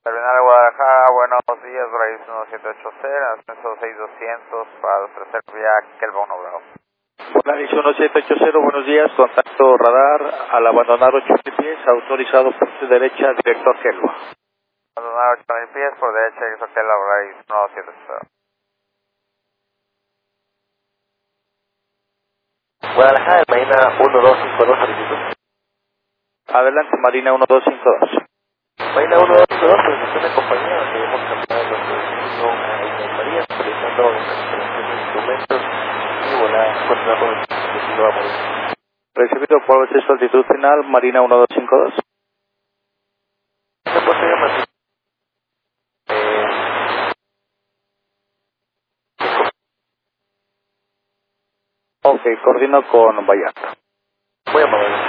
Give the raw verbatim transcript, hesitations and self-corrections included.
Terminal de Guadalajara, buenos días, Bryce uno siete ocho cero, ascenso seis doscientos para los tercer vía Kelvin Bravo. Polaris uno siete ocho cero, buenos días, contacto radar, al abandonar ocho mil pies, autorizado por su derecha, director Kelva. Abandonar ocho mil pies, por derecha, director Kelva, Bryce uno siete ocho cero. Guadalajara, Marina uno dos cinco dos, solicitud. Adelante, Marina uno dos cinco dos. Marina uno dos cinco dos, solicitud de compañía, donde hemos cambiado los destino a Isla María, solicitando instalación de instrumentos y volar contra con el destino a morir. Recibido por el texto altitudinal, Marina uno dos cinco dos. ¿Se puede llamar? Ok, coordino con Vallarta. Muy amable.